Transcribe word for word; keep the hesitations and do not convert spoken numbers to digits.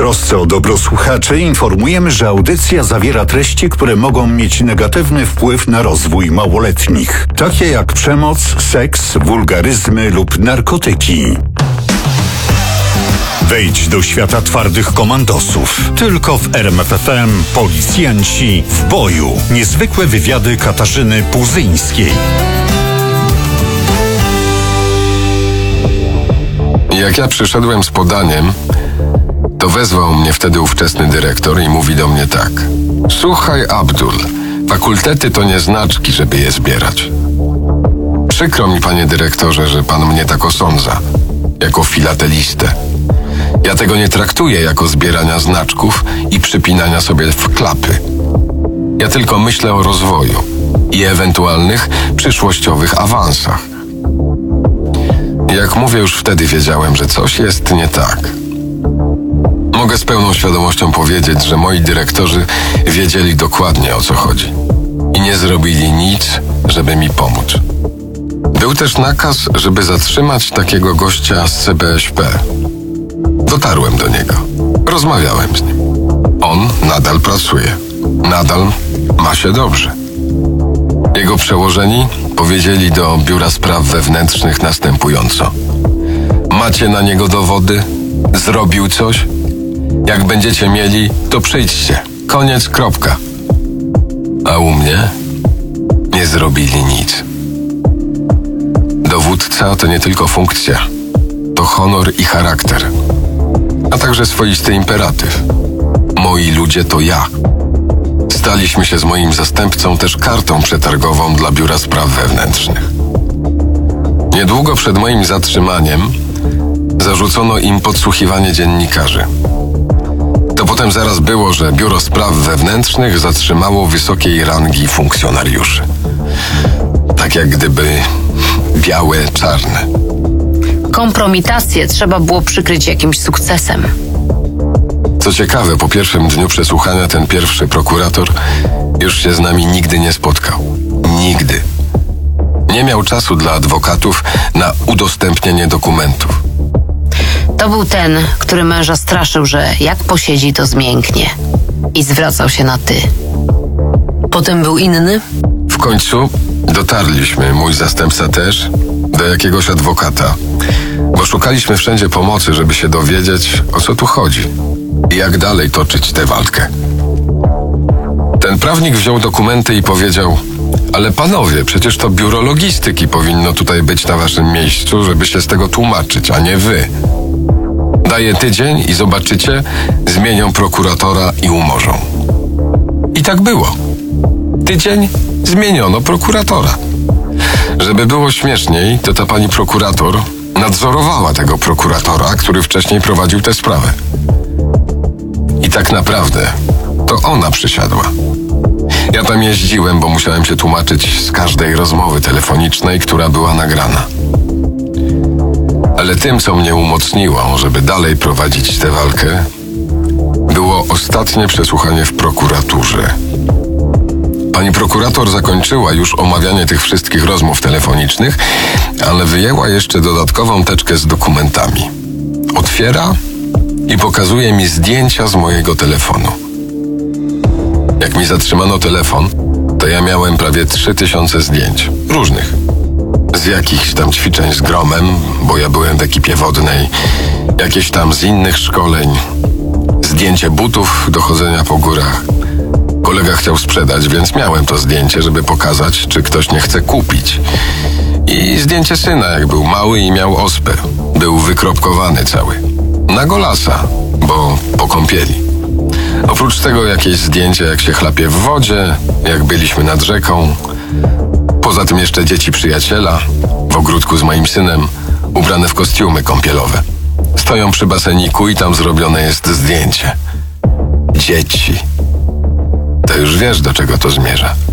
trosce o dobro słuchaczy informujemy, że audycja zawiera treści, które mogą mieć negatywny wpływ na rozwój małoletnich, takie jak przemoc, seks, wulgaryzmy lub narkotyki. Wejdź do świata twardych komandosów. Tylko w R M F F M Policjanci w boju. Niezwykłe wywiady Katarzyny Puzyńskiej. Jak ja przyszedłem z podaniem, to wezwał mnie wtedy ówczesny dyrektor i mówi do mnie tak: słuchaj, Abdul, fakultety to nie znaczki, żeby je zbierać. Przykro mi, panie dyrektorze, że pan mnie tak osądza, jako filatelistę. Ja tego nie traktuję jako zbierania znaczków i przypinania sobie w klapy. Ja tylko myślę o rozwoju i ewentualnych przyszłościowych awansach. Jak mówię, już wtedy wiedziałem, że coś jest nie tak. Mogę z pełną świadomością powiedzieć, że moi dyrektorzy wiedzieli dokładnie, o co chodzi i nie zrobili nic, żeby mi pomóc. Był też nakaz, żeby zatrzymać takiego gościa z C B Ś P. Dotarłem do niego. Rozmawiałem z nim. On nadal pracuje. Nadal ma się dobrze. Jego przełożeni powiedzieli do Biura Spraw Wewnętrznych następująco: macie na niego dowody? Zrobił coś? Jak będziecie mieli, to przyjdźcie. Koniec, kropka. A u mnie nie zrobili nic. Dowódca to nie tylko funkcja. To honor i charakter. A także swoisty imperatyw. Moi ludzie to ja. Staliśmy się z moim zastępcą też kartą przetargową dla Biura Spraw Wewnętrznych. Niedługo przed moim zatrzymaniem zarzucono im podsłuchiwanie dziennikarzy. To potem zaraz było, że Biuro Spraw Wewnętrznych zatrzymało wysokiej rangi funkcjonariuszy. Tak jak gdyby białe, czarne. Kompromitację trzeba było przykryć jakimś sukcesem. Co ciekawe, po pierwszym dniu przesłuchania ten pierwszy prokurator już się z nami nigdy nie spotkał. Nigdy. Nie miał czasu dla adwokatów na udostępnienie dokumentów. To był ten, który męża straszył, że jak posiedzi, to zmięknie. I zwracał się na ty. Potem był inny? W końcu dotarliśmy, mój zastępca też, do jakiegoś adwokata, bo szukaliśmy wszędzie pomocy, żeby się dowiedzieć, o co tu chodzi i jak dalej toczyć tę walkę. Ten prawnik wziął dokumenty i powiedział: ale panowie, przecież to biuro logistyki powinno tutaj być na waszym miejscu, żeby się z tego tłumaczyć, a nie wy. Daję tydzień i zobaczycie, zmienią prokuratora i umorzą. I tak było. Tydzień zmieniono prokuratora. Żeby było śmieszniej, to ta pani prokurator nadzorowała tego prokuratora, który wcześniej prowadził tę sprawę. I tak naprawdę to ona przysiadła. Ja tam jeździłem, bo musiałem się tłumaczyć z każdej rozmowy telefonicznej, która była nagrana. Ale tym, co mnie umocniło, żeby dalej prowadzić tę walkę, było ostatnie przesłuchanie w prokuraturze. Pani prokurator zakończyła już omawianie tych wszystkich rozmów telefonicznych, ale wyjęła jeszcze dodatkową teczkę z dokumentami. Otwiera i pokazuje mi zdjęcia z mojego telefonu. Jak mi zatrzymano telefon, to ja miałem prawie trzy tysiące zdjęć. Różnych. Z jakichś tam ćwiczeń z gromem, bo ja byłem w ekipie wodnej, jakieś tam z innych szkoleń, zdjęcie butów do chodzenia po górach. Kolega chciał sprzedać, więc miałem to zdjęcie, żeby pokazać, czy ktoś nie chce kupić. I zdjęcie syna, jak był mały i miał ospę. Był wykropkowany cały. Na golasa, bo po kąpieli. Oprócz tego jakieś zdjęcie, jak się chlapie w wodzie, jak byliśmy nad rzeką. Poza tym jeszcze dzieci przyjaciela w ogródku z moim synem, ubrane w kostiumy kąpielowe. Stoją przy baseniku i tam zrobione jest zdjęcie. Dzieci. To już wiesz, do czego to zmierza.